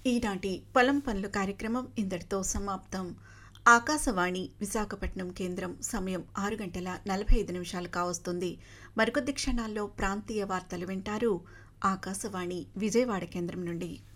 ఈనాటి పొలం పనులు కార్యక్రమం ఇంతటితో సమాప్తం. ఆకాశవాణి విశాఖపట్నం కేంద్రం సమయం 6:45 కావస్తుంది. మరికొద్ది క్షణాల్లో ప్రాంతీయ వార్తలు వింటారు. ఆకాశవాణి విజయవాడ కేంద్రం నుండి.